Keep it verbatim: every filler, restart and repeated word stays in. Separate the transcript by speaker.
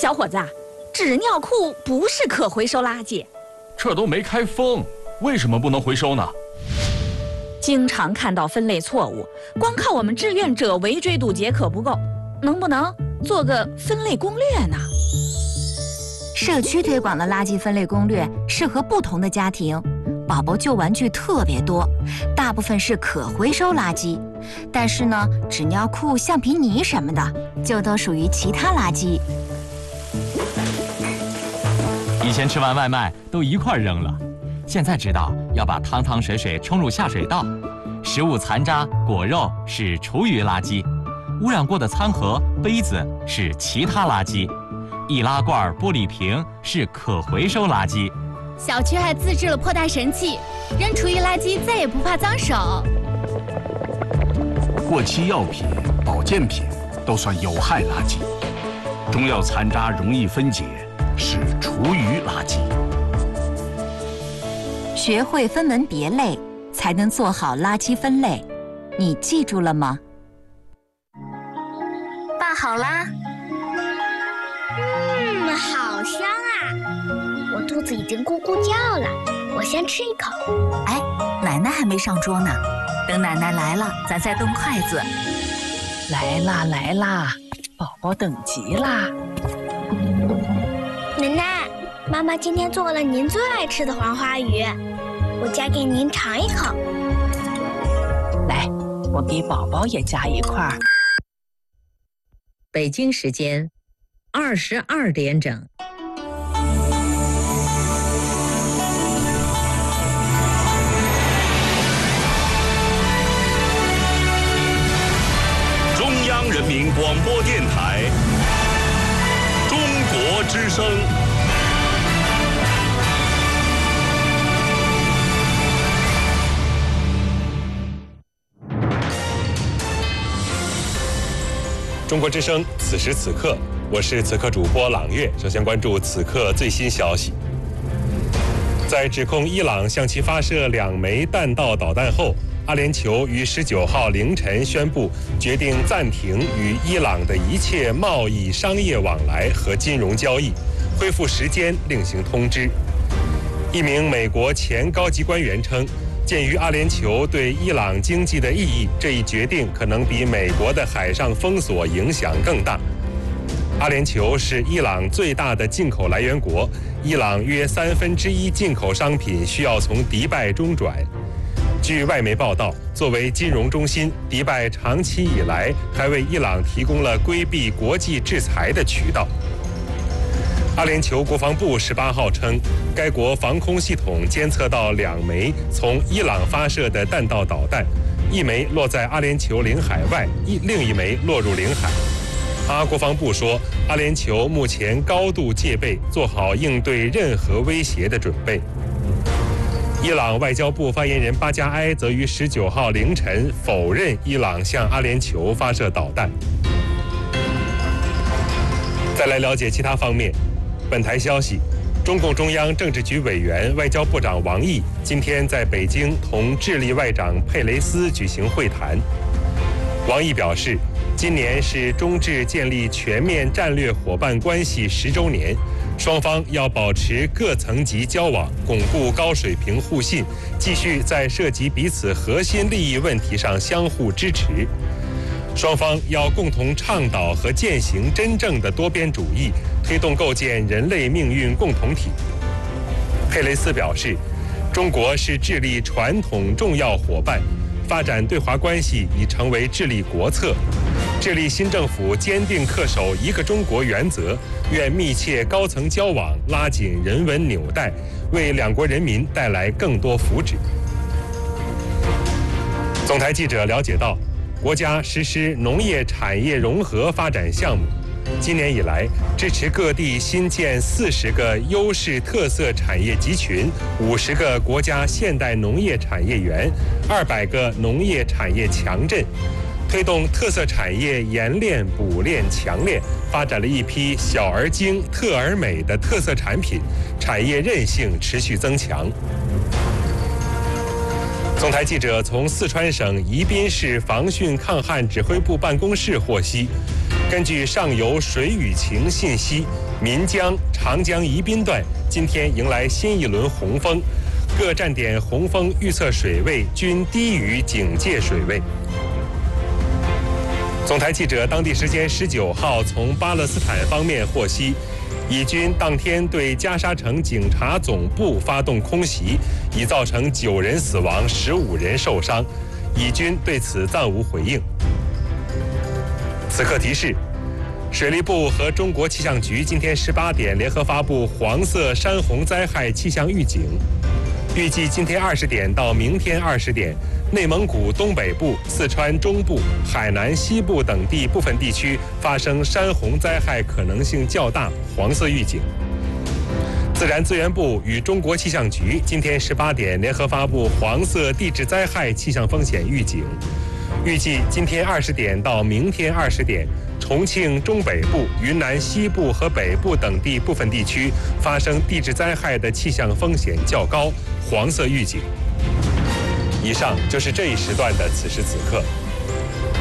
Speaker 1: 小伙子，纸尿裤不是可回收垃圾。
Speaker 2: 这都没开封，为什么不能回收呢？
Speaker 1: 经常看到分类错误，光靠我们志愿者围追堵截可不够，能不能做个分类攻略呢？
Speaker 3: 社区推广的垃圾分类攻略适合不同的家庭。宝宝旧玩具特别多，大部分是可回收垃圾，但是呢，纸尿裤、橡皮泥什么的就都属于其他垃圾。
Speaker 4: 以前吃完外卖都一块扔了，现在知道要把汤汤水水冲入下水道。食物残渣、果肉是厨余垃圾，污染过的餐盒、杯子是其他垃圾，易拉罐、玻璃瓶是可回收垃圾。
Speaker 5: 小区还自制了破袋神器，扔厨余垃圾再也不怕脏手。
Speaker 6: 过期药品、保健品都算有害垃圾，中药残渣容易分解，是厨余垃圾。
Speaker 3: 学会分门别类，才能做好垃圾分类。你记住了吗？
Speaker 5: 拌好啦。
Speaker 7: 嗯，好香啊！我肚子已经咕咕叫了，我先吃一口。
Speaker 3: 哎，奶奶还没上桌呢，等奶奶来了，咱再动筷子。
Speaker 8: 来啦来啦，宝宝等急啦！
Speaker 7: 奶奶，妈妈今天做了您最爱吃的黄花鱼，我夹给您尝一口。
Speaker 8: 来，我给宝宝也夹一块儿。
Speaker 9: 北京时间二十二点整。
Speaker 10: 中央人民广播电台中国之声。中国之声，此时此刻，我是此刻主播朗月。首先关注此刻最新消息。在指控伊朗向其发射两枚弹道导弹后，阿联酋于十九号凌晨宣布决定暂停与伊朗的一切贸易、商业往来和金融交易，恢复时间另行通知。一名美国前高级官员称，鉴于阿联酋对伊朗经济的意义，这一决定可能比美国的海上封锁影响更大。阿联酋是伊朗最大的进口来源国，伊朗约三分之一进口商品需要从迪拜中转。据外媒报道，作为金融中心，迪拜长期以来还为伊朗提供了规避国际制裁的渠道。阿联酋国防部十八号称，该国防空系统监测到两枚从伊朗发射的弹道导弹，一枚落在阿联酋领海外，一另一枚落入领海。阿国防部说，阿联酋目前高度戒备，做好应对任何威胁的准备。伊朗外交部发言人巴加埃则于十九号凌晨否认伊朗向阿联酋发射导弹。再来了解其他方面。本台消息，中共中央政治局委员、外交部长王毅今天在北京同智利外长佩雷斯举行会谈。王毅表示，今年是中智建立全面战略伙伴关系十周年，双方要保持各层级交往，巩固高水平互信，继续在涉及彼此核心利益问题上相互支持。双方要共同倡导和践行真正的多边主义，推动构建人类命运共同体。佩雷斯表示，中国是智利传统重要伙伴，发展对华关系已成为智利国策。智利新政府坚定恪守一个中国原则，愿密切高层交往，拉紧人文纽带，为两国人民带来更多福祉。总台记者了解到，国家实施农业产业融合发展项目，今年以来支持各地新建四十个优势特色产业集群、五十个国家现代农业产业园、二百个农业产业强镇，推动特色产业研炼、补炼、强炼，发展了一批小而精、特而美的特色产品，产业韧性持续增强。总台记者从四川省宜宾市防汛抗旱指挥部办公室获悉， 根据上游水雨情信息，岷江、长江宜宾段今天迎来新一轮洪峰，各站点洪峰预测水位均低于警戒水位。总台记者当地时间十九号从巴勒斯坦方面获悉，以军当天对加沙城警察总部发动空袭，已造成九人死亡、十五人受伤。以军对此暂无回应。此刻提示，水利部和中国气象局今天十八点联合发布黄色山洪灾害气象预警。预计今天二十点到明天二十点，内蒙古东北部、四川中部、海南西部等地部分地区发生山洪灾害可能性较大，黄色预警。自然资源部与中国气象局今天十八点联合发布黄色地质灾害气象风险预警。预计今天二十点到明天二十点，重庆中北部、云南西部和北部等地部分地区发生地质灾害的气象风险较高，黄色预警。以上就是这一时段的此时此刻。